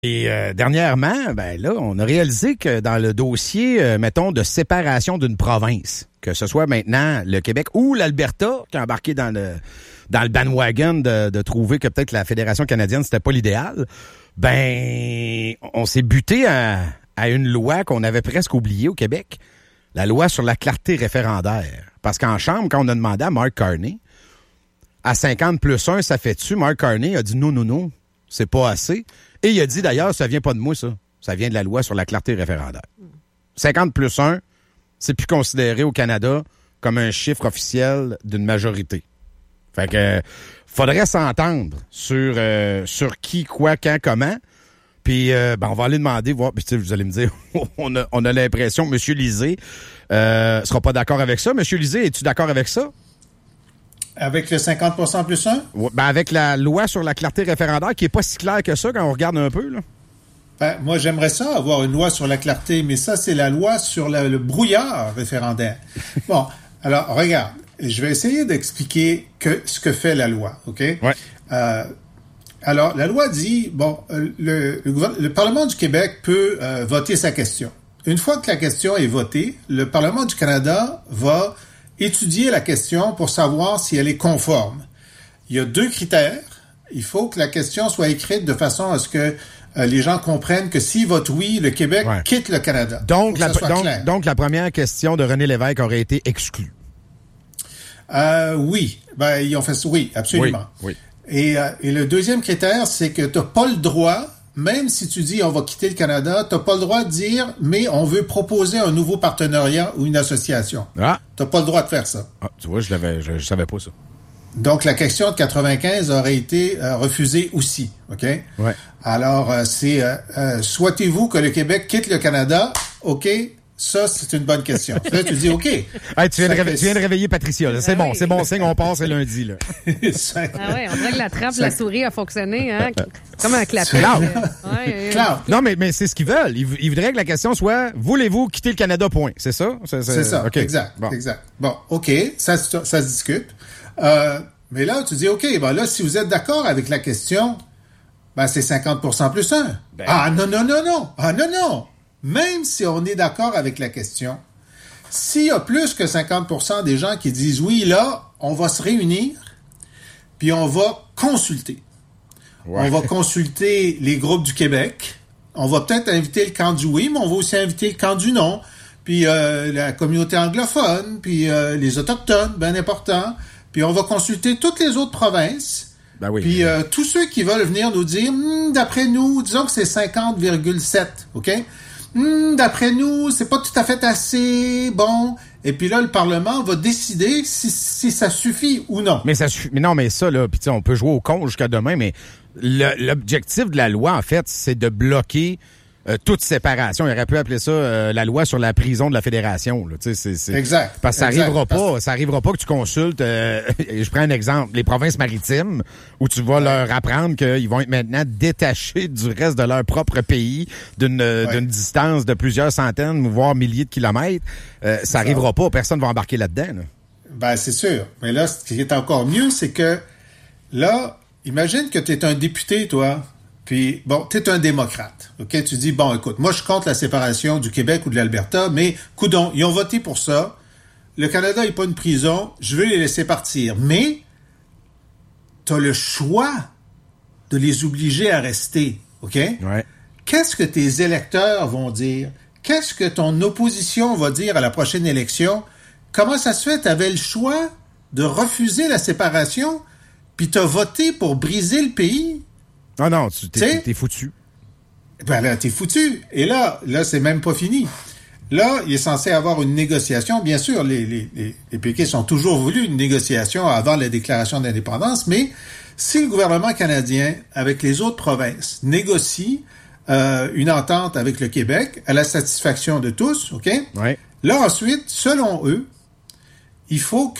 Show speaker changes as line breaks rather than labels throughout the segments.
Et dernièrement, ben là, on a réalisé que dans le dossier, mettons, de séparation d'une province, que ce soit maintenant le Québec ou l'Alberta, qui a embarqué dans le bandwagon de trouver que peut-être la Fédération canadienne, c'était pas l'idéal, ben on s'est buté à une loi qu'on avait presque oubliée au Québec, la loi sur la clarté référendaire. Parce qu'en Chambre, quand on a demandé à Mark Carney, à 50+1, ça fait-tu? Mark Carney a dit non, c'est pas assez. Et il a dit d'ailleurs, ça vient pas de moi, ça. Ça vient de la loi sur la clarté référendaire. 50+1, c'est plus considéré au Canada comme un chiffre officiel d'une majorité. Fait que faudrait s'entendre sur qui, quoi, quand, comment. Puis on va aller demander, voir. Puis vous allez me dire, on a l'impression que M. Lisée sera pas d'accord avec ça. M. Lisée, es-tu d'accord avec ça?
Avec le 50% plus 1?
Ben avec la loi sur la clarté référendaire, qui est pas si claire que ça quand on regarde un peu, là.
Ben, moi, j'aimerais ça, avoir une loi sur la clarté, mais ça, c'est la loi sur le brouillard référendaire. Bon, alors, regarde, je vais essayer d'expliquer ce que fait la loi, OK?
Ouais.
Alors, la loi dit, le Parlement du Québec peut voter sa question. Une fois que la question est votée, le Parlement du Canada va étudier la question pour savoir si elle est conforme. Il y a 2 critères. Il faut que la question soit écrite de façon à ce que les gens comprennent que s'ils votent oui, le Québec quitte le Canada.
Donc la première question de René Lévesque aurait été exclue.
Oui. Ben, ils ont fait ça. Oui, absolument.
Oui.
Et le deuxième critère, c'est que tu n'as pas le droit, même si tu dis on va quitter le Canada, tu n'as pas le droit de dire mais on veut proposer un nouveau partenariat ou une association.
Ah.
Tu n'as pas le droit de faire ça.
Ah, tu vois, je savais pas ça.
Donc, la question de 95 aurait été refusée aussi, OK?
Ouais.
Alors, c'est souhaitez-vous que le Québec quitte le Canada? OK? Ça, c'est une bonne question. Là, tu dis OK.
Hey, tu viens de réveiller Patricia. Là. C'est bon, c'est bon signe, on passe c'est lundi. Là.
On dirait que la trappe de la souris a fonctionné, hein? Comme un clapet.
Clair.
Non, mais c'est ce qu'ils veulent. Ils voudraient que la question soit, voulez-vous quitter le Canada, point. C'est ça?
C'est ça, okay. Exact. Bon, OK, ça se discute. Mais là, tu dis, OK, ben là, si vous êtes d'accord avec la question, ben c'est 50% plus 1. Ben. Ah, non. Même si on est d'accord avec la question, s'il y a plus que 50% des gens qui disent oui, là, on va se réunir, puis on va consulter. Ouais. On va consulter les groupes du Québec. On va peut-être inviter le camp du oui, mais on va aussi inviter le camp du non. Puis la communauté anglophone, puis les Autochtones, bien important. Puis on va consulter toutes les autres provinces.
Ben oui.
Puis tous ceux qui veulent venir nous dire, d'après nous, disons que c'est 50,7, OK? D'après nous, c'est pas tout à fait assez bon. Et puis là, le Parlement va décider si ça suffit ou non.
Mais ça suffit. Mais non, mais ça, là, puis on peut jouer au con jusqu'à demain, mais l'objectif de la loi, en fait, c'est de bloquer toute séparation. Il aurait pu appeler ça la loi sur la prison de la fédération. Là. C'est
exact.
Parce que ça arrivera pas que tu consultes, je prends un exemple, les provinces maritimes, où tu vas leur apprendre qu'ils vont être maintenant détachés du reste de leur propre pays d'une distance de plusieurs centaines, voire milliers de kilomètres. Ça arrivera pas, personne va embarquer là-dedans. Là.
Ben, c'est sûr. Mais là, ce qui est encore mieux, c'est que là, imagine que tu es un député, toi. Puis, bon, t'es un démocrate, OK? Tu dis, bon, écoute, moi, je compte la séparation du Québec ou de l'Alberta, mais, coudonc, ils ont voté pour ça. Le Canada n'est pas une prison. Je veux les laisser partir. Mais, t'as le choix de les obliger à rester, OK?
Ouais.
Qu'est-ce que tes électeurs vont dire? Qu'est-ce que ton opposition va dire à la prochaine élection? Comment ça se fait? T'avais le choix de refuser la séparation, puis t'as voté pour briser le pays?
Non, t'es foutu.
Ben là, t'es foutu. Et là, c'est même pas fini. Là, il est censé avoir une négociation. Bien sûr, les péquistes ont toujours voulu une négociation avant la déclaration d'indépendance, mais si le gouvernement canadien, avec les autres provinces, négocie une entente avec le Québec à la satisfaction de tous, OK?
Ouais.
Là, ensuite, selon eux, il faut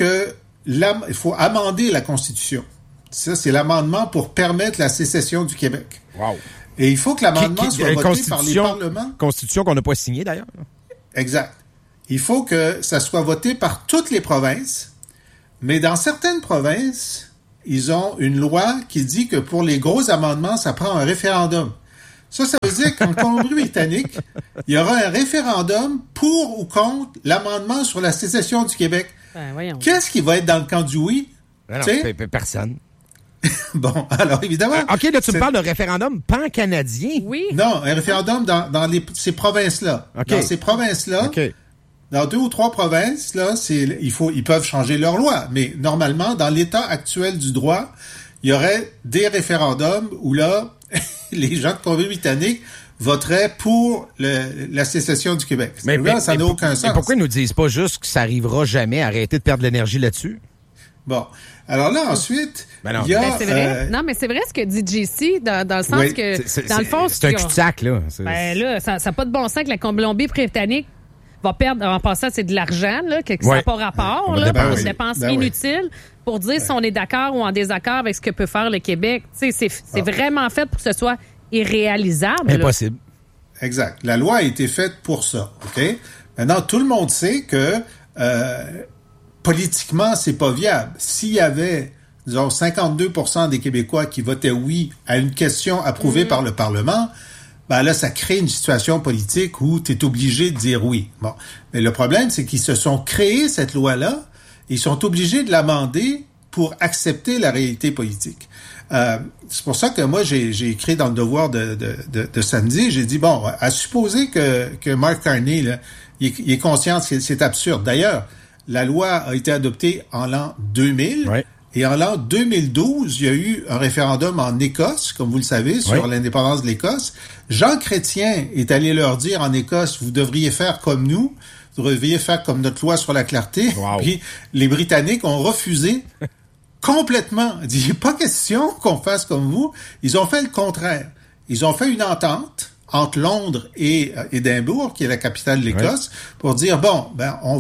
amender la Constitution. Ça, c'est l'amendement pour permettre la sécession du Québec.
Wow.
Et il faut que l'amendement soit voté par les parlements.
Constitution qu'on n'a pas signée, d'ailleurs.
Exact. Il faut que ça soit voté par toutes les provinces, mais dans certaines provinces, ils ont une loi qui dit que pour les gros amendements, ça prend un référendum. Ça veut dire qu'en Colombie-Britannique, il y aura un référendum pour ou contre l'amendement sur la sécession du Québec.
Ben, voyons.
Qu'est-ce qui va être dans le camp du oui?
Non, personne.
Bon, alors évidemment...
OK, là, tu me parles de référendum pan-canadien?
Oui.
Non, un référendum dans ces provinces-là.
Okay.
Dans ces provinces-là, dans 2 ou 3 provinces, là, ils peuvent changer leur loi. Mais normalement, dans l'état actuel du droit, il y aurait des référendums où là... les gens de Colombie-Britannique voteraient pour la sécession du Québec. Mais là, ça n'a aucun sens.
Mais pourquoi ils nous disent pas juste que ça arrivera jamais? Arrêtez de perdre l'énergie là-dessus.
Bon. Alors là, ensuite, il y a...
Ben, c'est vrai. Non, mais c'est vrai ce que dit JC, dans le sens que, dans le fond...
C'est un cul-de-sac, là.
Ben là, ça n'a pas de bon sens que la Colombie-Britannique va perdre, en passant, c'est de l'argent, là, que ça n'a pas rapport, là, pour une dépense inutile, pour dire si on est d'accord ou en désaccord avec ce que peut faire le Québec. Tu sais, c'est vraiment fait pour que ce soit irréalisable.
Impossible.
Là. Exact. La loi a été faite pour ça, OK? Maintenant, tout le monde sait que politiquement, c'est pas viable. S'il y avait, disons, 52% des Québécois qui votaient oui à une question approuvée par le Parlement, ben là, ça crée une situation politique où tu es obligé de dire oui. Bon. Mais le problème, c'est qu'ils se sont créés cette loi-là, ils sont obligés de l'amender pour accepter la réalité politique. C'est pour ça que moi, j'ai écrit dans le devoir de samedi, j'ai dit, bon, à supposer que Mark Carney, là, il est conscient que c'est absurde. D'ailleurs, la loi a été adoptée en l'an 2000. Ouais. Et en l'an 2012, il y a eu un référendum en Écosse, comme vous le savez, sur l'indépendance de l'Écosse. Jean Chrétien est allé leur dire en Écosse, vous devriez faire comme nous, vous devriez faire comme notre loi sur la clarté. Wow. Puis les Britanniques ont refusé complètement. Il dit, pas question qu'on fasse comme vous. Ils ont fait le contraire. Ils ont fait une entente entre Londres et Édimbourg, qui est la capitale de l'Écosse, pour dire, bon, ben, on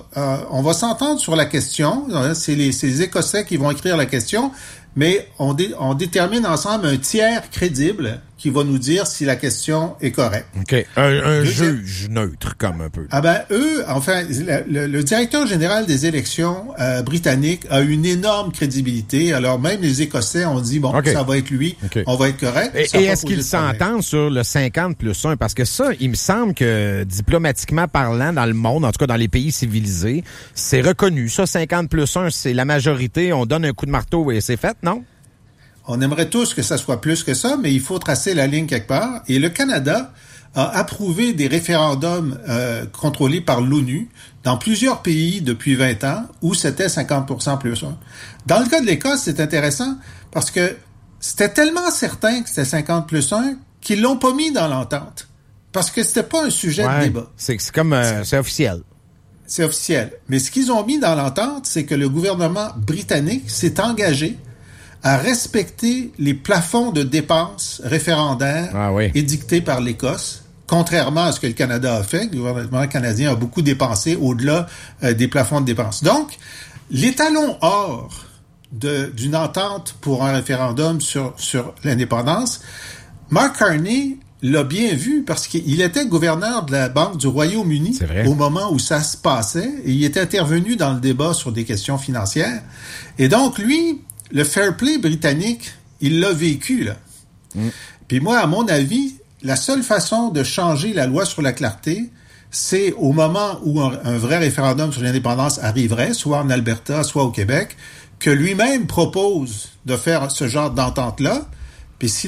va s'entendre sur la question. C'est les Écossais qui vont écrire la question, mais on détermine ensemble un tiers crédible qui va nous dire si la question est correcte.
OK. Un juge neutre, comme un peu.
Ah ben, eux, enfin, le directeur général des élections britanniques a une énorme crédibilité. Alors, même les Écossais ont dit, bon, ça va être lui, on va être correct.
Et est-ce qu'ils s'entendent sur le 50+1? Parce que ça, il me semble que, diplomatiquement parlant, dans le monde, en tout cas dans les pays civilisés, c'est reconnu. Ça, 50+1, c'est la majorité. On donne un coup de marteau et c'est fait, non?
On aimerait tous que ça soit plus que ça, mais il faut tracer la ligne quelque part. Et le Canada a approuvé des référendums contrôlés par l'ONU dans plusieurs pays depuis 20 ans où c'était 50% plus 1. Dans le cas de l'Écosse, c'est intéressant parce que c'était tellement certain que c'était 50+1 qu'ils l'ont pas mis dans l'entente. Parce que c'était pas un sujet de débat.
C'est comme, c'est officiel.
C'est officiel. Mais ce qu'ils ont mis dans l'entente, c'est que le gouvernement britannique s'est engagé à respecter les plafonds de dépenses référendaires édictés par l'Écosse, contrairement à ce que le Canada a fait. Le gouvernement canadien a beaucoup dépensé au-delà des plafonds de dépenses. Donc, l'étalon or d'une entente pour un référendum sur l'indépendance, Mark Carney l'a bien vu parce qu'il était gouverneur de la Banque du Royaume-Uni au moment où ça se passait et il était intervenu dans le débat sur des questions financières. Et donc, lui, le fair play britannique, il l'a vécu, là. Puis moi, à mon avis, la seule façon de changer la loi sur la clarté, c'est au moment où un vrai référendum sur l'indépendance arriverait, soit en Alberta, soit au Québec, que lui-même propose de faire ce genre d'entente-là. Puis si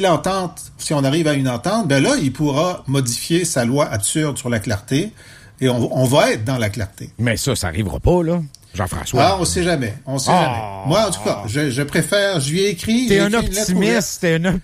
on arrive à une entente, ben là, il pourra modifier sa loi absurde sur la clarté et on va être dans la clarté.
Mais ça arrivera pas, là. Jean-François.
Ah, on sait jamais. Jamais. Moi, en tout cas, je préfère, je lui ai écrit.
T'es un optimiste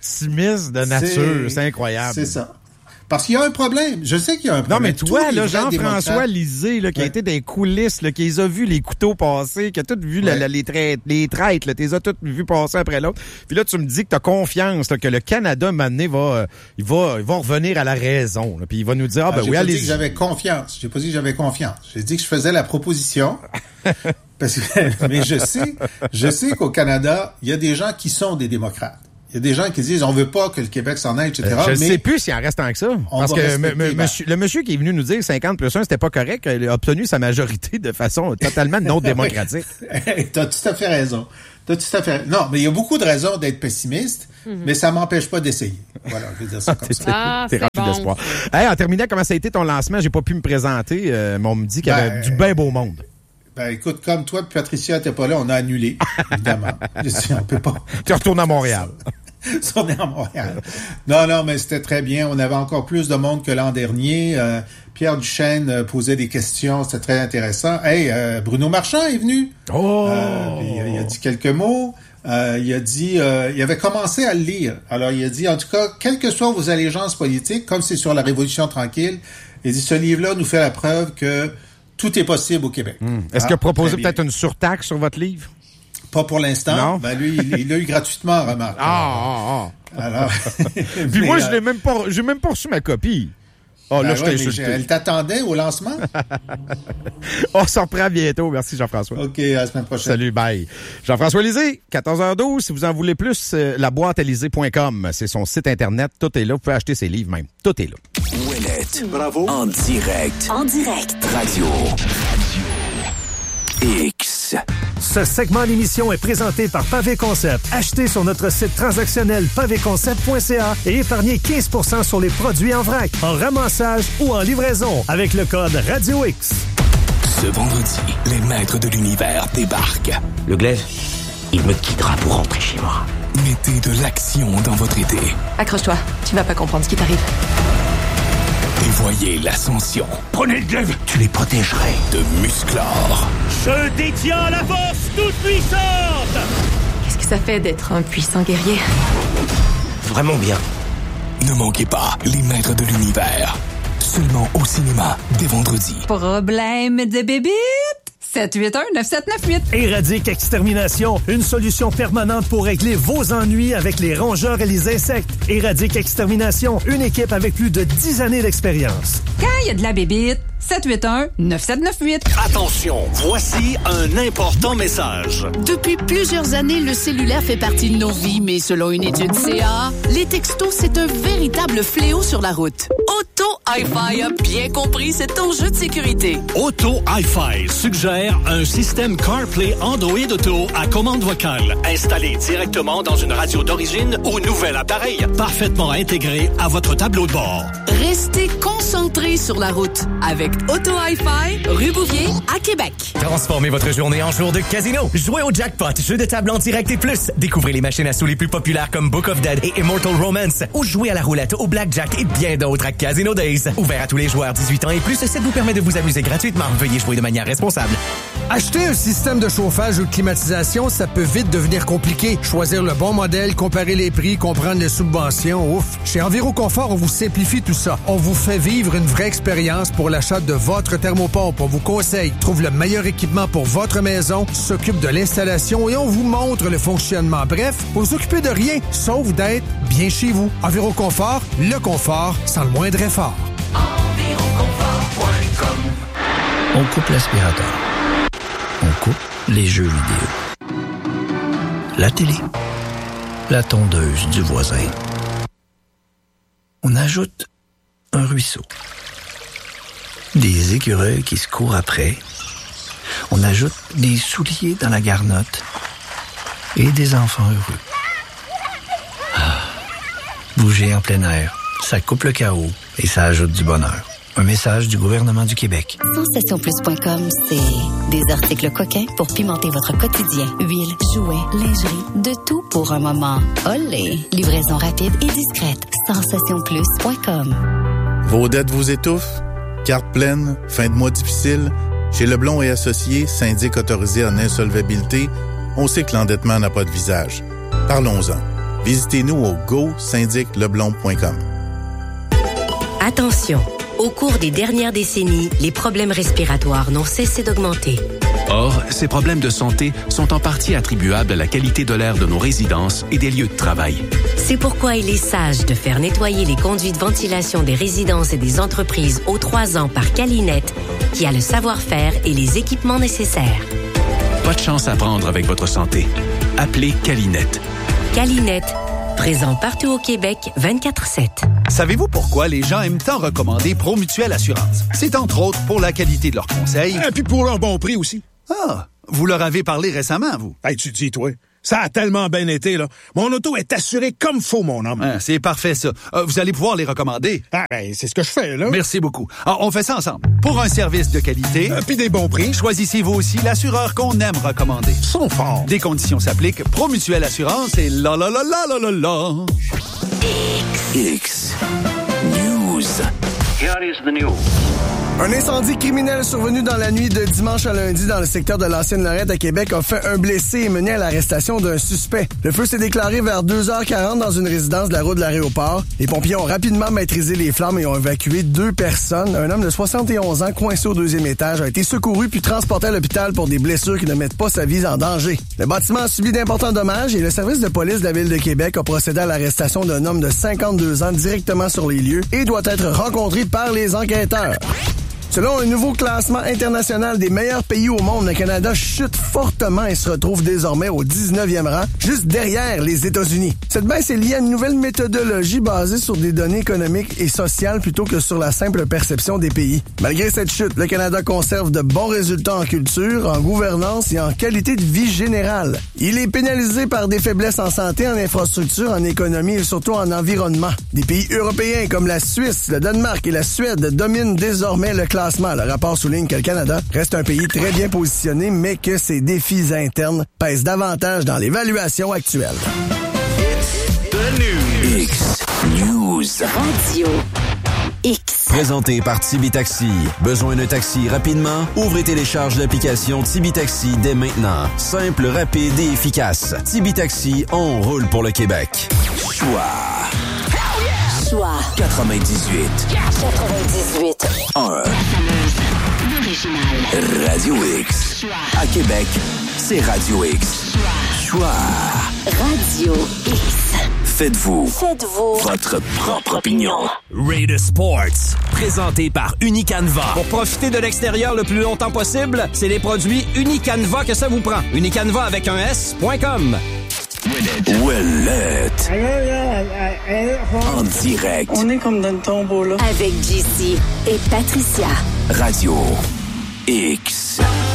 de nature. C'est incroyable.
C'est ça. Parce qu'il y a un problème. Je sais qu'il y a un problème.
Non, mais toi, là, Jean-François Lisée, là, qui a été dans les coulisses, là, qui les a vus les couteaux passer, qui a tout vu les traites, là, t'es as toutes vues passer après l'autre. Puis là, tu me dis que t'as confiance, là, que le Canada, maintenant, il va revenir à la raison, là, puis il va nous dire,
oui, allez-y. J'ai pas dit que j'avais confiance. J'ai dit que je faisais la proposition. Mais je sais qu'au Canada, il y a des gens qui sont des démocrates. Il y a des gens qui disent on veut pas que le Québec s'en aille, etc.
Je ne sais plus s'il en reste tant que ça. Parce que le monsieur qui est venu nous dire 50+1, c'était pas correct, il a obtenu sa majorité de façon totalement non démocratique.
T'as tout à fait raison. Non, mais il y a beaucoup de raisons d'être pessimiste, mais ça m'empêche pas d'essayer. Voilà, je vais dire ça comme ça.
T'es rempli d'espoir. Hey, en terminant, comment ça a été ton lancement? J'ai pas pu me présenter, mais on me dit qu'il y avait du bien beau monde.
Ben, écoute, comme toi et Patricia n'étaient pas là, on a annulé, évidemment. On peut pas.
Tu retournes à Montréal.
On est à Montréal. Non, mais c'était très bien. On avait encore plus de monde que l'an dernier. Pierre Duchesne posait des questions. C'était très intéressant. Hey, Bruno Marchand est venu.
Oh!
Il a dit quelques mots. Il a dit, il avait commencé à le lire. Alors, il a dit, en tout cas, quelles que soient vos allégeances politiques, comme c'est sur la Révolution tranquille, il dit, ce livre-là nous fait la preuve que tout est possible au Québec.
Est-ce qu'il a proposé peut-être une surtaxe sur votre livre?
Pas pour l'instant.
Non?
Ben lui, il l'a eu gratuitement, remarque. Alors.
Puis moi, j'ai même pas reçu ma copie. Oh, là, je t'ai insulté.
Elle t'attendait au lancement?
On s'en reprend bientôt. Merci, Jean-François.
OK, à la semaine prochaine.
Salut, bye. Jean-François Lisée, 14h12. Si vous en voulez plus, laboîtealisée.com. C'est son site Internet. Tout est là. Vous pouvez acheter ses livres même. Tout est là.
Ouellette. Bravo. En direct. Radio X.
Ce segment d'émission est présenté par Pavé Concept. Achetez sur notre site transactionnel pavéconcept.ca et épargnez 15% sur les produits en vrac, en ramassage ou en livraison avec le code Radio X.
Ce vendredi, les maîtres de l'univers débarquent.
Le glaive, il me guidera pour rentrer chez moi.
Mettez de l'action dans votre été.
Accroche-toi, tu vas pas comprendre ce qui t'arrive.
Et voyez l'ascension.
Prenez le glaive, tu les protégerais.
De Musclor.
Je détiens la force toute puissante.
Qu'est-ce que ça fait d'être un puissant guerrier?
Vraiment bien.
Ne manquez pas les maîtres de l'univers. Seulement au cinéma, dès vendredi.
Problème de bébite? 781-9798.
Éradique Extermination, une solution permanente pour régler vos ennuis avec les rongeurs et les insectes. Éradique Extermination, une équipe avec plus de 10 années d'expérience.
Quand il y a de la bébite, 781-9798.
Attention, voici un important message.
Depuis plusieurs années, le cellulaire fait partie de nos vies, mais selon une étude CA, les textos, c'est un véritable fléau sur la route. Auto Hi-Fi a bien compris cet enjeu de sécurité.
Auto Hi-Fi suggère un système CarPlay Android Auto à commande vocale, installé directement dans une radio d'origine ou nouvel appareil, parfaitement intégré à votre tableau de bord.
Restez concentrés sur la route avec Auto Hi-Fi, rue Bouvier, à Québec.
Transformez votre journée en jour de casino. Jouez au jackpot, jeu de table en direct et plus. Découvrez les machines à sous les plus populaires comme Book of Dead et Immortal Romance. Ou jouez à la roulette, au blackjack et bien d'autres à Casino Days. Ouvert à tous les joueurs 18 ans et plus, ça vous permet de vous amuser gratuitement. Veuillez jouer de manière responsable.
Acheter un système de chauffage ou de climatisation, ça peut vite devenir compliqué. Choisir le bon modèle, comparer les prix, comprendre les subventions, ouf. Chez Enviroconfort, on vous simplifie tout ça. On vous fait vivre une vraie expérience pour l'achat de votre thermopompe. On vous conseille, trouve le meilleur équipement pour votre maison, s'occupe de l'installation et on vous montre le fonctionnement. Bref, vous vous occupez de rien, sauf d'être bien chez vous. Enviroconfort, le confort sans le moindre effort.
Enviroconfort.com.
On coupe l'aspirateur. On coupe les jeux vidéo. La télé. La tondeuse du voisin. On ajoute un ruisseau. Des écureuils qui se courent après. On ajoute des souliers dans la garnotte. Et des enfants heureux. Ah. Bouger en plein air, ça coupe le chaos et ça ajoute du bonheur. Un message du gouvernement du Québec.
Sensationplus.com, c'est des articles coquins pour pimenter votre quotidien. Huile, jouets, lingerie, de tout pour un moment. Olé! Livraison rapide et discrète. Sensationplus.com.
Vos dettes vous étouffent? Carte pleine? Fin de mois difficile? Chez Leblond et Associés, syndic autorisé en insolvabilité, on sait que l'endettement n'a pas de visage. Parlons-en. Visitez-nous au go-syndicleblond.com.
Attention! Au cours des dernières décennies, les problèmes respiratoires n'ont cessé d'augmenter.
Or, ces problèmes de santé sont en partie attribuables à la qualité de l'air de nos résidences et des lieux de travail.
C'est pourquoi il est sage de faire nettoyer les conduits de ventilation des résidences et des entreprises aux 3 ans par Calinet, qui a le savoir-faire et les équipements nécessaires.
Pas de chance à prendre avec votre santé. Appelez Calinet.
Calinet, Présent partout au Québec, 24/7.
Savez-vous pourquoi les gens aiment tant recommander Promutuelle Assurance? C'est entre autres pour la qualité de leurs conseils.
Et puis pour leur bon prix aussi.
Ah, vous leur avez parlé récemment, vous?
Hey, tu dis, toi. Ça a tellement bien été, là. Mon auto est assurée comme faut, mon homme.
Ah, c'est parfait, ça. Vous allez pouvoir les recommander.
Ah, ben, c'est ce que je fais, là.
Merci beaucoup. Alors, on fait ça ensemble. Pour un service de qualité...
puis des bons prix.
Choisissez vous aussi l'assureur qu'on aime recommander.
Ils sont forts.
Des conditions s'appliquent. Promutuelle Assurance et la la la la la la la.
X News.
Here is the news.
Un incendie criminel survenu dans la nuit de dimanche à lundi dans le secteur de l'Ancienne-Lorette à Québec a fait un blessé et mené à l'arrestation d'un suspect. Le feu s'est déclaré vers 2h40 dans une résidence de la route de l'aéroport. Les pompiers ont rapidement maîtrisé les flammes et ont évacué 2 personnes. Un homme de 71 ans coincé au 2e étage a été secouru puis transporté à l'hôpital pour des blessures qui ne mettent pas sa vie en danger. Le bâtiment a subi d'importants dommages et le service de police de la Ville de Québec a procédé à l'arrestation d'un homme de 52 ans directement sur les lieux et doit être rencontré par les enquêteurs. Selon un nouveau classement international des meilleurs pays au monde, le Canada chute fortement et se retrouve désormais au 19e rang, juste derrière les États-Unis. Cette baisse est liée à une nouvelle méthodologie basée sur des données économiques et sociales plutôt que sur la simple perception des pays. Malgré cette chute, le Canada conserve de bons résultats en culture, en gouvernance et en qualité de vie générale. Il est pénalisé par des faiblesses en santé, en infrastructure, en économie et surtout en environnement. Des pays européens comme la Suisse, le Danemark et la Suède dominent désormais le classement. Le rapport souligne que le Canada reste un pays très bien positionné, mais que ses défis internes pèsent davantage dans l'évaluation actuelle.
X News.
Radio X.
Présenté par Tibi Taxi. Besoin d'un taxi rapidement? Ouvrez et télécharge l'application Tibi Taxi dès maintenant. Simple, rapide et efficace. Tibi Taxi, on roule pour le Québec.
Choix. 98. 1. Radio X. À Québec, c'est Radio X. Choix.
Radio X.
Faites-vous votre propre opinion.
Raider Sports, présenté par Unicanva. Pour profiter de l'extérieur le plus longtemps possible, c'est les produits Unicanva que ça vous prend. Unicanva avec un S.com.
Ouellette. En direct.
On est comme dans le tombeau, là. Avec JC et Patricia.
Radio X.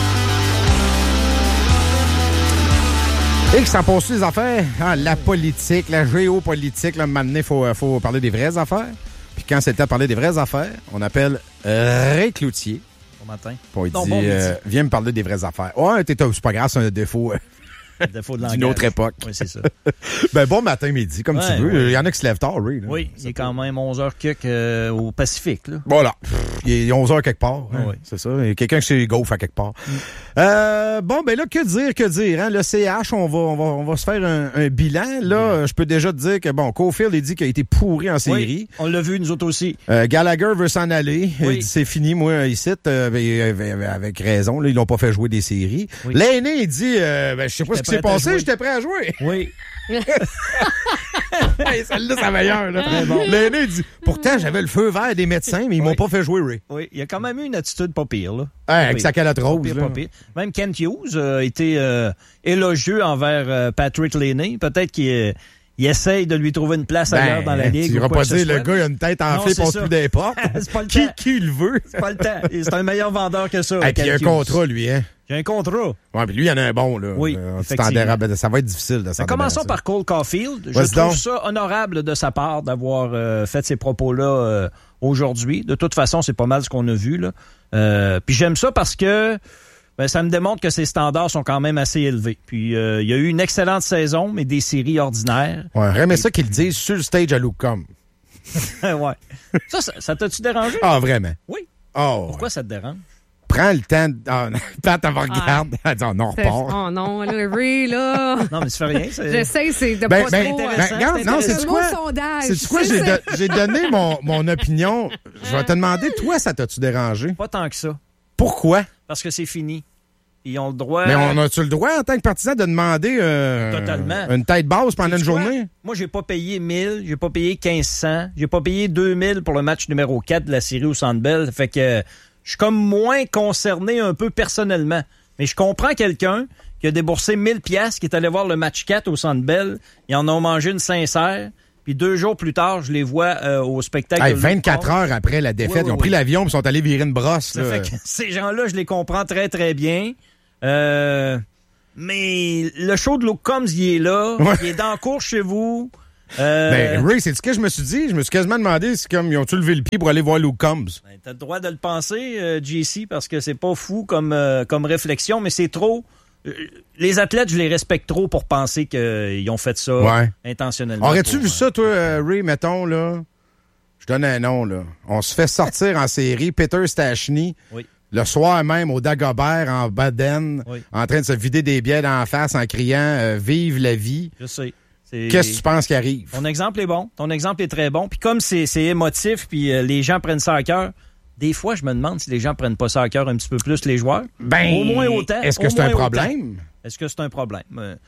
X, en passe les affaires. Ah, la politique, la géopolitique, là, maintenant, il faut parler des vraies affaires. Puis quand c'est le temps de parler des vraies affaires, on appelle Ray Cloutier.
Bon matin.
Puis il dit, viens me parler des vraies affaires. Ouais, c'est pas grave, c'est un défaut. D'une autre époque.
Oui, c'est ça.
Ben, bon matin, midi, comme tu veux. Il y en a qui se lèvent tard, Ray. Là.
Oui, il est quand même 11h au Pacifique. Là.
Voilà. Il est 11h quelque part. Hein,
oui.
C'est ça. Il y a quelqu'un chez Golf à quelque part. Bon, ben là, que dire, hein? Le CH, on va se faire un bilan. Là, je peux déjà te dire que, bon, Caulfield, il dit qu'il a été pourri en série.
Oui, on l'a vu, nous autres aussi.
Gallagher veut s'en aller.
Oui.
Il dit, c'est fini, moi, ici. Avec raison, là, ils l'ont pas fait jouer des séries. Oui. L'aîné, il dit, je sais pas ce qui s'est passé, j'étais prêt à jouer.
Oui.
Hey, celle-là, c'est meilleur. Bon. L'aîné, il dit, pourtant, j'avais le feu vert des médecins, mais ils m'ont pas fait jouer, Ray.
Oui, il a quand même eu une attitude pas pire, là.
Avec sa calotte rose.
Pas pire. Même Kent Hughes a été élogieux envers Patrick Laine. Peut-être qu'il essaye de lui trouver une place ailleurs dans la ligue.
Tu iras pas dire le gars, il a une tête enflée, il passe plus des portes.
C'est pas le temps.
Qui le veut?
C'est pas le temps. C'est un meilleur vendeur que ça.
Et puis il y a un contrat, lui, hein.
Il y a un contrat.
Ouais, puis lui, il y en a un bon, là.
Oui,
ça va être difficile de s'en
commençons par Cole Caulfield. Je trouve ça honorable de sa part d'avoir fait ces propos-là aujourd'hui. De toute façon, c'est pas mal ce qu'on a vu, là. Puis j'aime ça parce que ça me démontre que ses standards sont quand même assez élevés. Puis il y a eu une excellente saison, mais des séries ordinaires.
Ouais, j'aimerais ça qu'ils le disent sur le stage à Lucom.
Ouais. Ça t'a-tu dérangé?
Ah, vraiment?
Oui.
Oh,
pourquoi ça te dérange?
Prends le temps. Pat, elle me regarde. Elle dit, on repart.
Oh non, le Ray, là.
Non, mais tu fais rien.
J'essaie, c'est de pas trop...
Regarde, non, c'est quoi? C'est quoi? J'ai donné mon opinion. Je vais te demander, toi, ça t'a-tu dérangé?
Pas tant que ça.
Pourquoi?
Parce que c'est fini. Ils ont le droit...
Mais on a-tu le droit, en tant que partisan, de demander
totalement.
Une tête basse pendant une journée?
Moi, j'ai pas payé 1000, j'ai pas payé 1500, j'ai pas payé 2000 pour le match numéro 4 de la série au Centre Bell. Fait que je suis comme moins concerné un peu personnellement. Mais je comprends quelqu'un qui a déboursé 1000 pièces, qui est allé voir le match 4 au Centre Bell. Ils en ont mangé une sincère. Puis 2 jours plus tard, je les vois au spectacle.
24 heures après la défaite, ils ont pris l'avion et sont allés virer une brosse.
Ça fait que ces gens-là, je les comprends très, très bien. Mais le show de Luke Combs, il est là. Ouais. Il est dans la cour chez vous.
Ray, c'est ce que je me suis dit. Je me suis quasiment demandé si comme ils ont-tu levé le pied pour aller voir Luke Combs.
T'as le droit de le penser, JC, parce que c'est pas fou comme réflexion, mais c'est trop... Les athlètes, je les respecte trop pour penser qu'ils ont fait ça intentionnellement.
Aurais-tu vu ça, toi, Ray, mettons, là? Je donne un nom, là. On se fait sortir en série, Peter Stachny, le soir même au Dagobert, en Baden, en train de se vider des bières d'en face en criant « Vive la vie ».
Je sais.
Qu'est-ce que tu penses qui arrive?
Ton exemple est bon. Ton exemple est très bon. Puis comme c'est émotif, puis les gens prennent ça à cœur, des fois, je me demande si les gens prennent pas ça à cœur un petit peu plus, les joueurs.
Au moins autant. Est-ce que c'est un problème?
Est-ce que c'est un problème?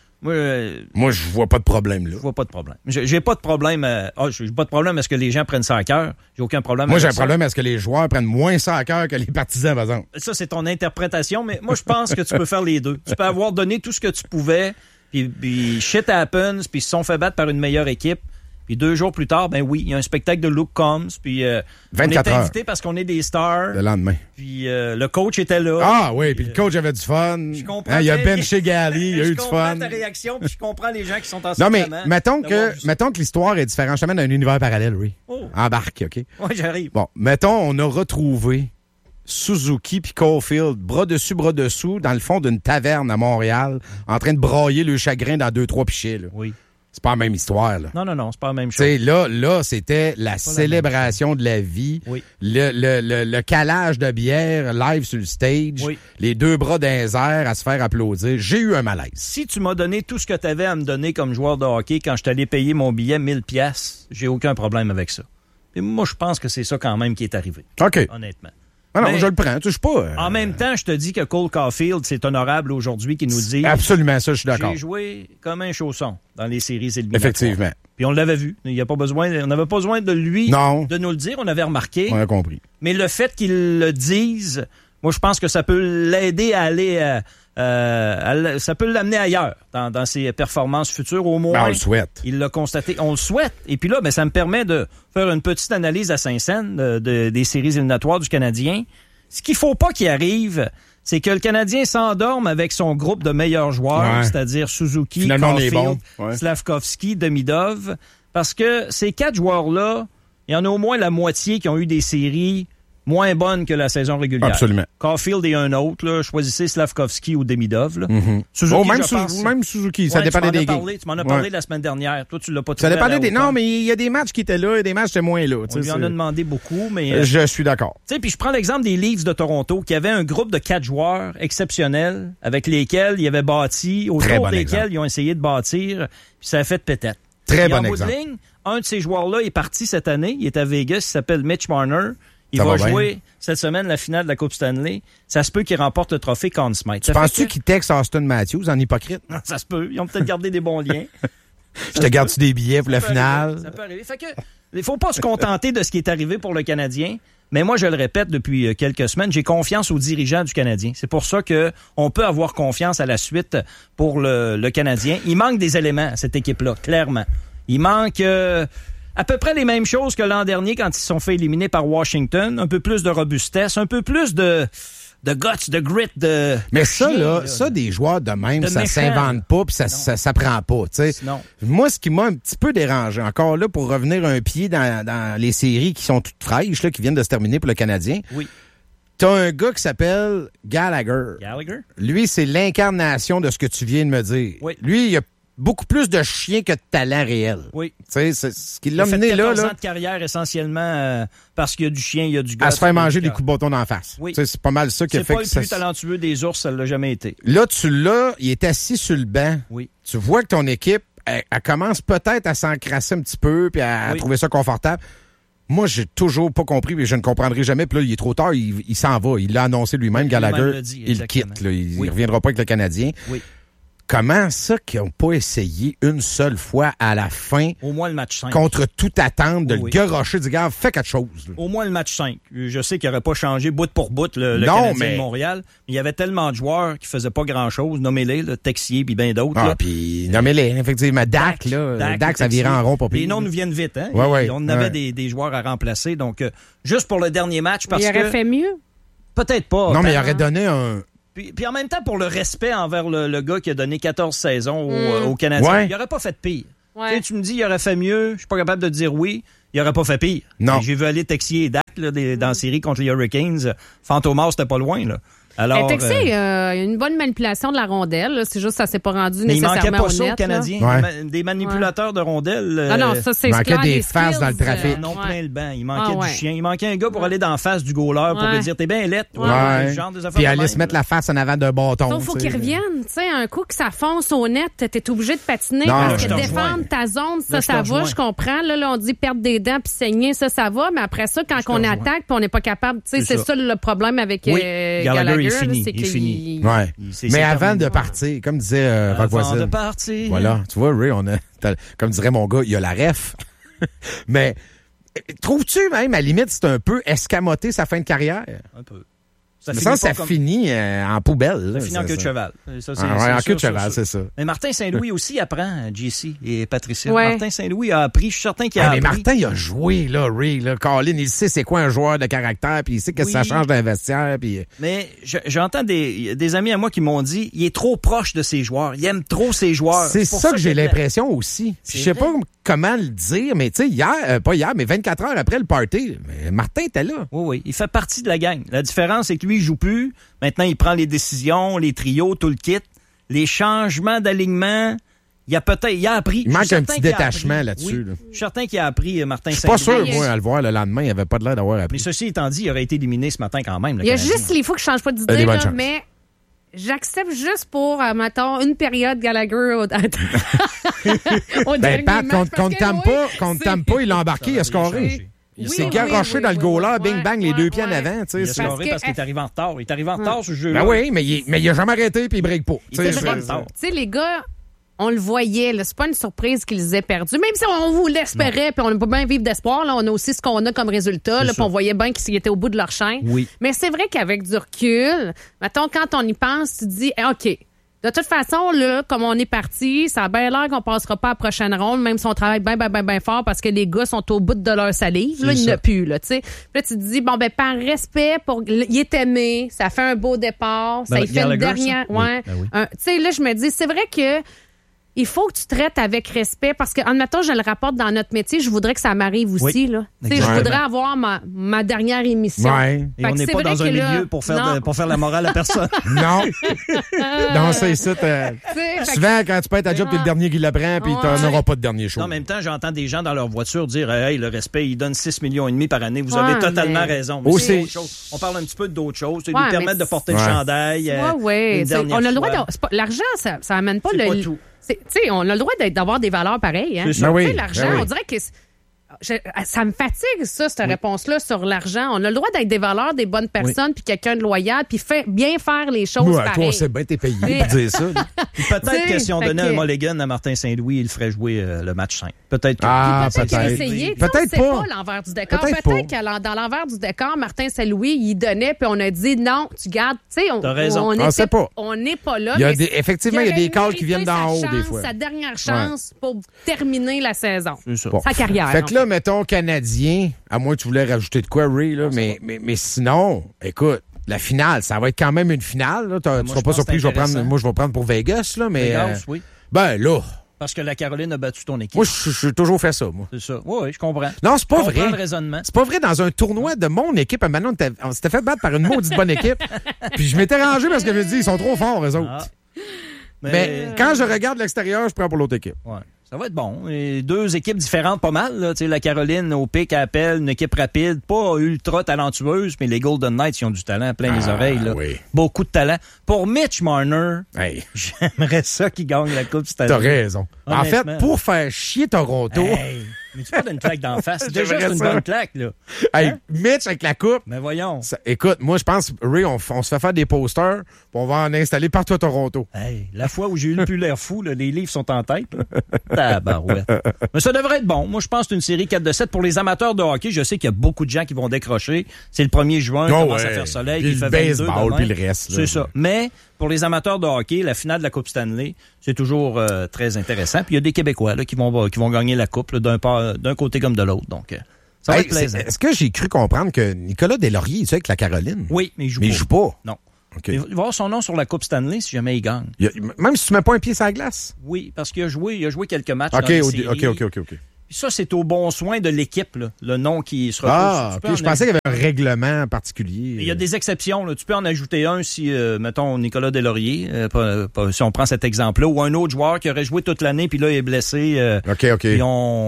Moi, je vois pas de problème, là.
Je vois pas de problème. J'ai pas de problème. J'ai pas de problème à ce que les gens prennent ça à cœur. J'ai aucun problème.
Moi, j'ai un problème à ce que les joueurs prennent moins ça à cœur que les partisans, par exemple.
Ça, c'est ton interprétation, mais moi, je pense que tu peux faire les deux. Tu peux avoir donné tout ce que tu pouvais, puis shit happens, puis ils se sont fait battre par une meilleure équipe. Puis 2 jours plus tard, ben oui, il y a un spectacle de Luke Combs. Puis on est invité parce qu'on est des stars.
Le lendemain.
Puis le coach était là.
Ah oui, puis le coach avait du fun.
Je comprends.
Il y a Ben chez Gali, il y a eu du fun.
Je comprends ta réaction, puis je comprends les gens qui sont en
Non, mais mettons que l'histoire est différente. Je t'amène un univers parallèle, oui. Embarque, OK?
Oui, j'arrive.
Bon, mettons, on a retrouvé Suzuki puis Caulfield, bras dessus, bras dessous, dans le fond d'une taverne à Montréal, en train de brailler le chagrin dans 2-3 pichets, là.
Oui.
C'est pas la même histoire, là.
Non, c'est pas la même chose.
T'sais, là, c'était la célébration de la vie.
Oui.
Le calage de bière live sur le stage.
Oui.
Les 2 bras dans les airs à se faire applaudir. J'ai eu un malaise.
Si tu m'as donné tout ce que tu avais à me donner comme joueur de hockey quand je t'allais payer mon billet 1000 pièces, j'ai aucun problème avec ça. Et moi, je pense que c'est ça quand même qui est arrivé.
OK.
Honnêtement.
Ah non, je le prends. Je suis pas.
En même temps, je te dis que Cole Caulfield, c'est honorable aujourd'hui qu'il nous dit.
Absolument, ça, je suis d'accord.
J'ai joué comme un chausson dans les séries éliminatoires.
Effectivement.
Puis on l'avait vu. On n'avait pas besoin de lui de nous le dire. On avait remarqué.
On a compris.
Mais le fait qu'il le dise, moi, je pense que ça peut l'aider à aller. Ça peut l'amener ailleurs dans ses performances futures, au moins.
Ben, on le souhaite.
Il l'a constaté. On le souhaite. Et puis là, ça me permet de faire une petite analyse à Saint-Saëns des séries éliminatoires du Canadien. Ce qu'il faut pas qu'il arrive, c'est que le Canadien s'endorme avec son groupe de meilleurs joueurs, c'est-à-dire Suzuki, Caulfield, Slavkovski, Demidov, parce que ces 4 joueurs-là, il y en a au moins la moitié qui ont eu des séries moins bonne que la saison régulière.
Absolument.
Caulfield et un autre, là, choisissez Slavkovski ou Demidov. Là.
Mm-hmm.
Suzuki,
même Suzuki, ça dépendait des games.
Tu m'en as parlé la semaine dernière. Toi, tu l'as pas trouvé.
Ça dépendait des... Non, mais il y a des matchs qui étaient là et des matchs qui étaient moins là.
On lui en a demandé beaucoup, mais...
Je suis d'accord.
Tu sais, puis je prends l'exemple des Leafs de Toronto, qui avaient un groupe de 4 joueurs exceptionnels avec lesquels ils avaient bâti, autour desquels ils ont essayé de bâtir, puis ça a fait peut-être.
Très bon exemple.
Ligne, un de ces joueurs-là est parti cette année. Il est à Vegas, il s'appelle Mitch Marner. Il va jouer cette semaine la finale de la Coupe Stanley. Ça se peut qu'il remporte le trophée Conn Smythe.
Tu penses-tu qu'il texte Austin Matthews en hypocrite?
Non, ça se peut. Ils ont peut-être gardé des bons liens.
Je te garde-tu des billets pour la finale?
Ça peut arriver. Fait que, il faut pas se contenter de ce qui est arrivé pour le Canadien. Mais moi, je le répète depuis quelques semaines, j'ai confiance aux dirigeants du Canadien. C'est pour ça que on peut avoir confiance à la suite pour le Canadien. Il manque des éléments à cette équipe-là, clairement. Il manque... à peu près les mêmes choses que l'an dernier quand ils se sont fait éliminer par Washington. Un peu plus de robustesse, un peu plus de guts, de grit, de...
Mais ça, ça, des joueurs de même, ça s'invente pas puis ça prend pas, tu sais. Moi, ce qui m'a un petit peu dérangé, encore là, pour revenir un pied dans les séries qui sont toutes fraîches, là, qui viennent de se terminer pour le Canadien.
Oui.
T'as un gars qui s'appelle Gallagher.
Gallagher?
Lui, c'est l'incarnation de ce que tu viens de me dire.
Oui.
Lui, il a beaucoup plus de chien que de talent réel.
Oui.
Tu sais, c'est ce qui l'a mené là.
Il a fait 14 ans de carrière essentiellement parce qu'il y a du chien, il y a du gars.
À se faire manger des coups de bâton d'en face.
Oui.
Tu sais, c'est pas mal ça qui a fait que
c'est pas le plus talentueux des ours, ça l'a jamais été.
Là, il est assis sur le banc.
Oui.
Tu vois que ton équipe, elle commence peut-être à s'encrasser un petit peu puis à trouver ça confortable. Moi, j'ai toujours pas compris et je ne comprendrai jamais. Puis là, il est trop tard, il s'en va. Il l'a annoncé lui-même, Gallagher. Il quitte. Là, il reviendra pas avec le Canadien.
Oui.
comment ça qu'ils n'ont pas essayé une seule fois à la fin,
au moins le match 5,
contre toute attente, de le garocher du gars, fais quelque chose. Là.
Au moins le match 5. Je sais qu'il n'aurait pas changé bout pour bout le Canadien de Montréal, mais il y avait tellement de joueurs qui faisaient pas grand-chose. Nommez-les, le Texier puis bien d'autres.
Ah, puis nommez-les, effectivement. Dak, ça virait en rond pour
les noms nous viennent vite, hein?
Ouais,
on avait des joueurs à remplacer. Donc, juste pour le dernier match, parce que...
Il aurait fait mieux?
Peut-être pas.
Non, mais il aurait donné un...
Puis en même temps, pour le respect envers le gars qui a donné 14 saisons au Canadien, il n'aurait pas fait pire. Ouais. Tu me dis, il aurait fait mieux, je suis pas capable de dire oui, il n'aurait pas fait pire.
Non.
J'ai vu aller Texier et Dak dans la série contre les Hurricanes. Fantomas, c'était pas loin, là. Alors,
Texier, il y a une bonne manipulation de la rondelle. Là. C'est juste que ça s'est pas rendu nécessairement
il manquait pas ça
au net,
aux Canadiens.
Ouais.
Des manipulateurs de rondelles.
Non, ça c'est
il manquait
clair,
des faces
skills,
dans le trafic.
Non, plein le banc. Il manquait du chien. Il manquait un gars pour aller dans la face du goaler pour lui dire t'es bien lettre.
Genre des affaires. Puis aller se mettre la face en avant d'un bâton.
Il faut qu'il revienne. Tu sais, un coup que ça fonce au net, t'es obligé de patiner parce que défendre ta zone, ça va, je comprends. Là, on dit perdre des dents puis saigner, ça va. Mais après ça, quand on attaque puis on n'est pas capable, tu sais, c'est ça le problème avec Gallagher, c'est qu'il
ouais. Mais avant de partir, comme disait Rock Voisine.
Avant de partir.
Voilà. Tu vois, Ray, comme dirait mon gars, il y a la ref. Mais trouves-tu même, à la limite, c'est un peu escamoté sa fin de carrière?
Un peu.
Ça finit en poubelle.
Ça finit en queue de cheval.
En queue de cheval, c'est ça.
Mais Martin Saint-Louis aussi apprend, JC et Patricia. Ouais. Martin Saint-Louis a appris, je suis certain qu'il a appris.
Mais Martin, il a joué, là, Ray. Là. Colin, il sait c'est quoi un joueur de caractère, puis il sait que ça change d'un vestiaire. Puis...
Mais j'entends des amis à moi qui m'ont dit, il est trop proche de ses joueurs. Il aime trop ses joueurs.
C'est ça que j'ai l'impression aussi. Je sais pas comment le dire, mais tu sais, pas hier, mais 24 heures après le party, Martin était là.
Oui, il fait partie de la gang. La différence, c'est que lui, il joue plus. Maintenant, il prend les décisions, les trios, tout le kit. Les changements d'alignement, il a appris.
Il manque un petit détachement là-dessus.
Oui. Là. Je suis certain qu'il a appris, Martin
Saint-Louis. Je suis pas sûr, moi, à le voir le lendemain, il avait pas de l'air d'avoir appris.
Mais ceci étant dit, il aurait été éliminé ce matin quand même.
Il y a juste les fois que je change pas d'idée, mais j'accepte juste pour, mettons, une période Gallagher au
ben, Pat, contre Tampa, il l'a embarqué, il a scoré. Il s'est garoché dans le goaler, bing-bang, les deux pieds en avant.
Il a scoré parce qu'il est arrivé en retard. Il est arrivé en retard, ce jeu-là.
Ben oui, mais il a jamais arrêté puis il break pas.
Il est en retard.
Tu sais, les gars, on le voyait, là, c'est pas une surprise qu'ils aient perdu. Même si on vous l'espérait, puis on peut bien vivre d'espoir, là, on a aussi ce qu'on a comme résultat, là, puis on voyait bien qu'ils étaient au bout de leur chaîne.
Oui.
Mais c'est vrai qu'avec du recul, mettons, quand on y pense, tu te dis, OK, de toute façon, là, comme on est parti, ça a bien l'air qu'on passera pas à la prochaine ronde, même si on travaille bien fort parce que les gars sont au bout de leur salive. Là, il n'y en a plus, là, tu sais. Puis là, tu te dis, bon, ben, par respect il est aimé, ça fait un beau départ, ça y fait une dernière. Ouais. Tu sais, là, je me dis, c'est vrai que il faut que tu traites avec respect parce que, admettons, je le rapporte dans notre métier, je voudrais que ça m'arrive aussi, là. Tu sais, je voudrais avoir ma dernière émission.
Ouais. Et on n'est pas dans un milieu pour faire la morale à personne.
Non. Non, c'est ça. Souvent, quand tu peux être à job, t'es le dernier qui le prend, puis t'en auras pas de dernier show.
En même temps, j'entends des gens dans leur voiture dire, hey, le respect, il donne 6,5 millions par année. Vous avez totalement raison. Mais on parle un petit peu d'autres choses. Ça lui permettre de porter le chandail.
Oui. On a le droit l'argent, ça amène pas le.
Tout.
Tu sais, on a le droit d'avoir des valeurs pareilles. Hein?
Ben oui,
l'argent, on dirait que ça me fatigue, cette réponse-là sur l'argent. On a le droit d'être des valeurs, des bonnes personnes, puis quelqu'un de loyal, puis bien faire les choses pareilles.
Toi, c'est bien, t'es payé pour dire ça.
Peut-être que si on donnait un mulligan à Martin Saint-Louis, il ferait jouer le match 5. Peut-être que...
peut-être qu'il a essayé. Peut-être pas l'envers du décor. Peut-être que dans l'envers du décor, Martin Saint-Louis, il donnait, puis on a dit non, tu gardes. Tu sais,
t'as raison.
On n'est pas là.
Effectivement, il y a des calls qui viennent d'en haut, des fois.
Sa dernière chance pour terminer la saison.
Sa
carrière.
Fait que là, mettons, Canadien, à moins que tu voulais rajouter de quoi, Ray, là, mais sinon, écoute, la finale, ça va être quand même une finale. Là. Tu seras pas surpris, je vais prendre pour Vegas, là, mais.
Vegas, oui.
Ben là.
Parce que la Caroline a battu ton équipe.
Moi, j'ai toujours fait ça, moi.
C'est ça. Oui, je comprends.
Non, c'est pas vrai.
Je comprends le raisonnement.
C'est pas vrai. Dans un tournoi de mon équipe, maintenant, on s'était fait battre par une maudite bonne équipe. Puis je m'étais rangé parce que je me dis, ils sont trop forts, eux autres. Mais quand je regarde l'extérieur, je prends pour l'autre équipe.
Ouais. Ça va être bon. Et deux équipes différentes pas mal. Là. La Caroline au pic à appel, une équipe rapide, pas ultra talentueuse, mais les Golden Knights, ils ont du talent plein les oreilles. Là.
Oui.
Beaucoup de talent. Pour Mitch Marner, j'aimerais ça qu'il gagne la Coupe cette année.
T'as raison. En fait, pour faire chier Toronto...
Mais tu parles d'une claque d'en face. C'est déjà une bonne claque, là.
Hey, Mitch avec la coupe.
Mais voyons.
Écoute, moi, je pense, Ray, on se fait faire des posters, puis on va en installer partout à Toronto.
Hey, la fois où j'ai eu le plus l'air fou, là, les livres sont en tête. Tabarouette. Mais ça devrait être bon. Moi, je pense que c'est une série 4-7 pour les amateurs de hockey. Je sais qu'il y a beaucoup de gens qui vont décrocher. C'est le 1er juin, il commence à faire soleil, puis il fait 22 demain.
Puis le reste.
C'est ça. Mais pour les amateurs de hockey, la finale de la Coupe Stanley, c'est toujours très intéressant. Puis il y a des Québécois là, qui vont gagner la Coupe là, d'un côté comme de l'autre. Donc, ça va être plaisant.
Est-ce que j'ai cru comprendre que Nicolas Deslauriers est avec la Caroline?
Oui, mais il joue pas. Non.
Okay.
Il va avoir son nom sur la Coupe Stanley si jamais il gagne.
Même si tu mets pas un pied sur la glace?
Oui, parce qu'il a joué quelques matchs
dans
les séries.
OK.
Ça, c'est au bon soin de l'équipe, là, le nom qui se
retrouve. Je pensais qu'il y avait un règlement particulier.
Il y a des exceptions. Là. Tu peux en ajouter un si, mettons, Nicolas Deslauriers, si on prend cet exemple-là, ou un autre joueur qui aurait joué toute l'année, puis là, il est blessé.
OK.
Puis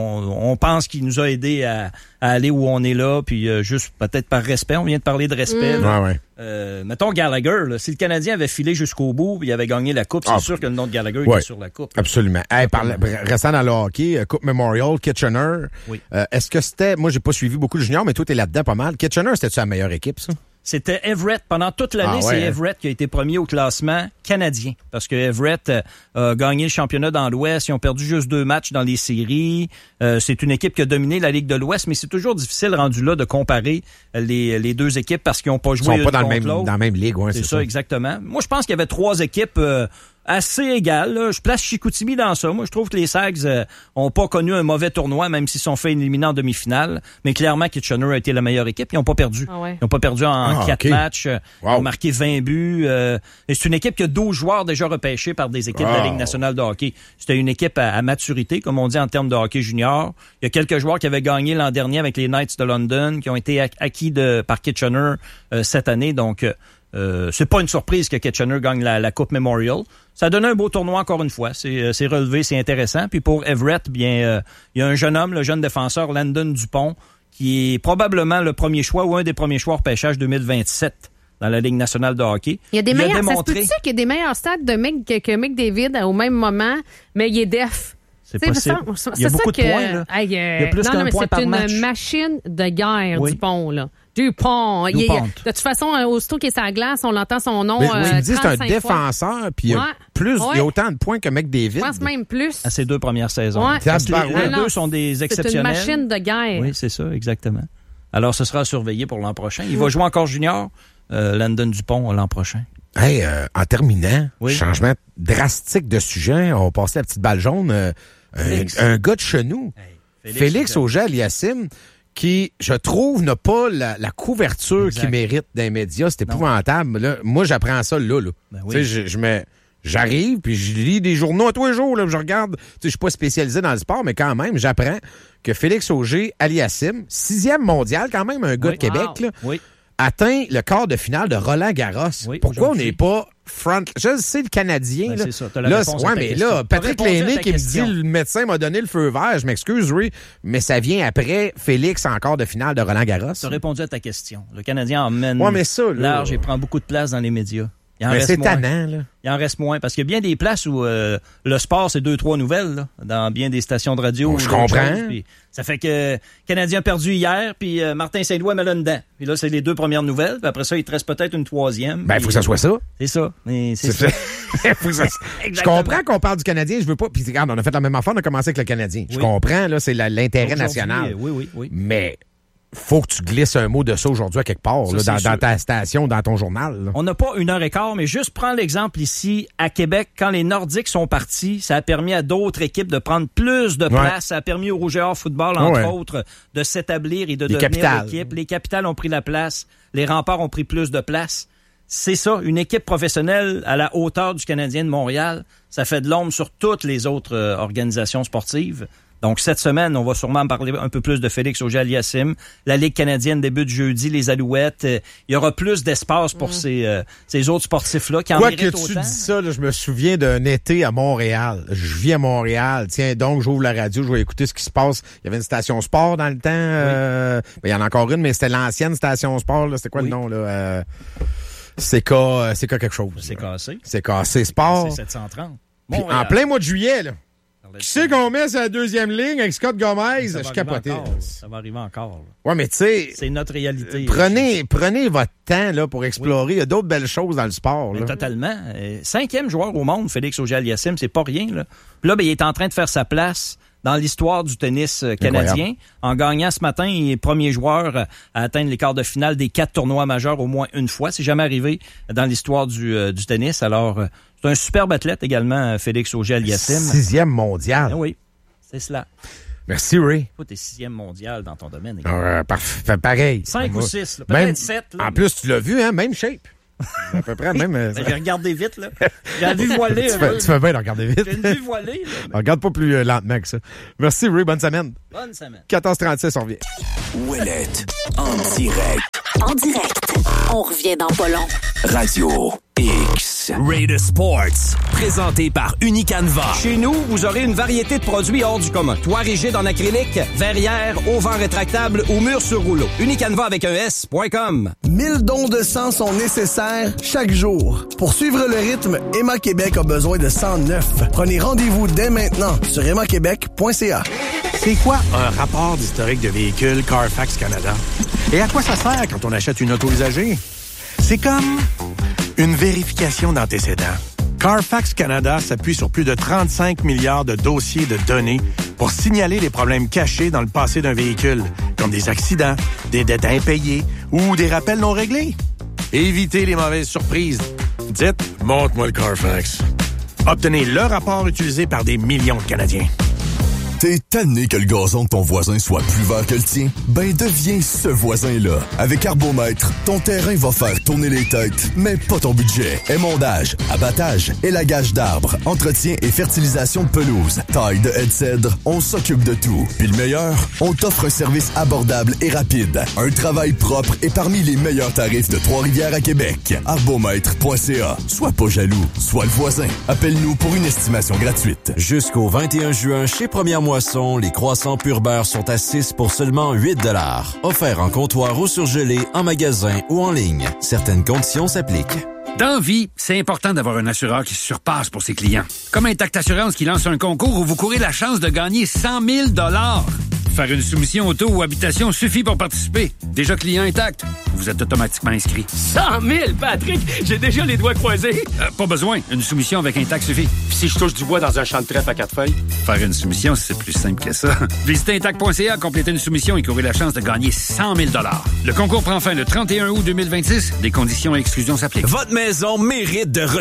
on pense qu'il nous a aidés à aller où on est là, puis juste peut-être par respect. On vient de parler de respect.
Ouais.
Mettons Gallagher, là, si le Canadien avait filé jusqu'au bout puis il avait gagné la Coupe, c'est sûr que le nom de Gallagher était sur la Coupe.
Absolument. Hey, restant dans le hockey, Coupe Memorial, Kitchener.
Oui.
Est-ce que c'était... Moi, j'ai pas suivi beaucoup le junior, mais toi, t'es là-dedans pas mal. Kitchener, c'était-tu la meilleure équipe, ça?
C'était Everett. Pendant toute l'année, c'est Everett qui a été premier au classement canadien. Parce que Everett a gagné le championnat dans l'Ouest. Ils ont perdu juste 2 matchs dans les séries. C'est une équipe qui a dominé la Ligue de l'Ouest, mais c'est toujours difficile, rendu là, de comparer les deux équipes parce qu'ils n'ont pas joué.
Ils sont pas dans la même ligue, ouais,
c'est ça, exactement. Moi, je pense qu'il y avait 3 équipes assez égales. Là. Je place Chicoutimi dans ça. Moi, je trouve que les Sags ont pas connu un mauvais tournoi, même s'ils sont fait éliminer en demi-finale. Mais clairement, Kitchener a été la meilleure équipe. Ils n'ont pas perdu. Ils n'ont pas perdu en 4 matchs. Ils ont marqué 20 buts. Et c'est une équipe qui a 12 joueurs déjà repêchés par des équipes de la Ligue nationale de hockey. C'était une équipe à maturité, comme on dit en termes de hockey junior. Il y a quelques joueurs qui avaient gagné l'an dernier avec les Knights de London, qui ont été acquis par Kitchener cette année. Donc, c'est pas une surprise que Kitchener gagne la Coupe Memorial. Ça donne un beau tournoi encore une fois. C'est relevé, c'est intéressant. Puis pour Everett, bien, il y a un jeune homme, le jeune défenseur Landon Dupont, qui est probablement le premier choix ou un des premiers choix repêchage 2027 dans la Ligue nationale de hockey.
Il y a des meilleurs. Ça se peut-tu qu'il y a des meilleurs stats que McDavid au même moment, mais il est def.
C'est possible. Il y a beaucoup de points, là.
Il y
a plus qu'un point par match.
C'est une machine de guerre, Dupont, là. Dupont. De toute façon, aussitôt qu'il est sur la glace, on entend son nom.
Mais il me dit que c'est un défenseur, puis il y a autant de points que McDavid.
Je pense même plus.
À ses 2 premières saisons.
Ouais.
Les 2 sont des exceptionnels.
C'est une machine de guerre.
Oui, c'est ça, exactement. Alors, ce sera à surveiller pour l'an prochain. Il va jouer encore junior, Landon Dupont, l'an prochain.
Hey, en terminant, changement drastique de sujet, on va passer la petite balle jaune. Un gars de chez nous, Félix Auger-Aliassime, qui, je trouve, n'a pas la couverture qu'il mérite dans les médias. C'est épouvantable. Là, moi, j'apprends ça là.
Ben oui.
J'arrive, puis je lis des journaux à tous les jours. Là, je regarde. Je suis pas spécialisé dans le sport, mais quand même, j'apprends que Félix Auger-Aliassime, 6e mondial, quand même, un gars de Québec, là, atteint le quart de finale de Roland-Garros. Pourquoi on n'est pas front... Je sais, le Canadien.
C'est ça, t'as la
là,
réponse à ta question.
Là, Patrick Lainé qui me dit le médecin m'a donné le feu vert, je m'excuse, oui, mais ça vient après Félix en quart de finale de Roland-Garros.
Tu as répondu à ta question. Le Canadien emmène large et prend beaucoup de place dans les médias.
Mais c'est tannant, là.
Il en reste moins, parce qu'il y a bien des places où le sport, c'est 2-3 nouvelles, là, dans bien des stations de radio.
Je comprends.
Puis ça fait que Canadien a perdu hier, puis Martin Saint-Louis met là dedans. Puis là, c'est les 2 premières nouvelles, puis après ça, il te reste peut-être une 3e.
Ben, il faut que ça soit ça.
C'est ça. Mais c'est ça.
Je comprends qu'on parle du Canadien, je veux pas... Puis regarde, on a fait la même affaire, on a commencé avec le Canadien. Je comprends, là, c'est l'intérêt national.
Oui.
Mais... faut que tu glisses un mot de ça aujourd'hui à quelque part, là, dans ta station, dans ton journal. Là.
On n'a pas 1h15, mais juste prends l'exemple ici, à Québec, quand les Nordiques sont partis, ça a permis à d'autres équipes de prendre plus de place. Ça a permis au Rouge et Or Football, entre autres, de s'établir et de devenir l'équipe. Les Capitales ont pris la place. Les Remparts ont pris plus de place. C'est ça, une équipe professionnelle à la hauteur du Canadien de Montréal, ça fait de l'ombre sur toutes les autres organisations sportives. Donc, cette semaine, on va sûrement parler un peu plus de Félix Auger-Aliassime. La Ligue canadienne débute jeudi, les Alouettes. Il y aura plus d'espace pour ces autres sportifs-là qui en méritent autant.
Quoi que tu dis ça, là, je me souviens d'un été à Montréal. Je vis à Montréal. Tiens, donc, j'ouvre la radio, je vais écouter ce qui se passe. Il y avait une station sport dans le temps. Il y en a encore une, mais c'était l'ancienne station sport. Là. C'était quoi le nom, là? C'est quelque chose.
C'est cassé.
C'est cassé sport.
C'est 730.
Puis, en plein mois de juillet, là. Qui c'est qu'on met sur la deuxième ligne avec Scott Gomez? Je capotais.
Ça va arriver encore. Là.
Ouais, mais tu sais...
C'est notre réalité.
Prenez votre temps là, pour explorer. Il y a d'autres belles choses dans le sport. Là.
Totalement. 5e joueur au monde, Félix Auger-Aliassime, c'est pas rien. Là. Puis là, il est en train de faire sa place dans l'histoire du tennis canadien. Incroyable. En gagnant ce matin, il est premier joueur à atteindre les quarts de finale des 4 tournois majeurs au moins une fois. C'est jamais arrivé dans l'histoire du tennis. Alors, c'est un superbe athlète également, Félix Auger-Aliassime.
6e mondial.
Oui, c'est cela.
Merci, Ray.
T'es 6e mondial dans ton domaine.
Parfait, pareil.
5 ou 6, peut-être 7. Là,
en plus, tu l'as vu, hein, même shape. À peu près même.
J'ai regardé vite, là. J'ai la vue voilée.
tu fais bien de regarder vite.
J'ai une vue voilée.
Là, regarde pas plus lentement que ça. Merci, Ray. Bonne semaine.
Bonne semaine.
14h36, on revient.
Ouellette, en direct.
En direct. On revient dans pas long.
Radio X.
Raider Sports, présenté par Unicanva.
Chez nous, vous aurez une variété de produits hors du commun. Toit rigide en acrylique, verrière, auvent rétractable ou mur sur rouleau. Unicanva avec un S.com.
1000 dons de sang sont nécessaires chaque jour. Pour suivre le rythme, Emma Québec a besoin de sang neuf. Prenez rendez-vous dès maintenant sur emmaquebec.ca.
C'est quoi un rapport d'historique de véhicule Carfax Canada? Et à quoi ça sert quand on achète une auto usagée? C'est comme une vérification d'antécédents. Carfax Canada s'appuie sur plus de 35 milliards de dossiers de données pour signaler les problèmes cachés dans le passé d'un véhicule, comme des accidents, des dettes impayées ou des rappels non réglés. Évitez les mauvaises surprises. Dites « Montre-moi le Carfax ». Obtenez le rapport utilisé par des millions de Canadiens.
T'es tanné que le gazon de ton voisin soit plus vert que le tien? Ben, deviens ce voisin-là. Avec Arbomètre, ton terrain va faire tourner les têtes, mais pas ton budget. Émondage, abattage, élagage d'arbres, entretien et fertilisation de pelouse, taille de haie de cèdre, on s'occupe de tout. Puis le meilleur, on t'offre un service abordable et rapide. Un travail propre et parmi les meilleurs tarifs de Trois-Rivières à Québec. Arbomètre.ca. Sois pas jaloux, sois le voisin. Appelle-nous pour une estimation gratuite.
Jusqu'au 21 juin, chez Première Moisson, les croissants pur beurre sont à 6 pour seulement 8 $. Offert en comptoir ou surgelé, en magasin ou en ligne. Certaines conditions s'appliquent.
Dans vie, c'est important d'avoir un assureur qui se surpasse pour ses clients. Comme Intact Assurance qui lance un concours où vous courez la chance de gagner 100 000 $. Faire une soumission auto ou habitation suffit pour participer. Déjà client Intact, vous êtes automatiquement inscrit.
100 000, Patrick! J'ai déjà les doigts croisés.
Pas besoin. Une soumission avec Intact suffit.
Puis si je touche du bois dans un champ de trèfle à 4 feuilles?
Faire une soumission, c'est plus simple que ça. Visitez Intact.ca, complétez une soumission et courez la chance de gagner 100 000 $. Le concours prend fin le 31 août 2026. Des conditions et exclusions s'appliquent.
Votre maison mérite de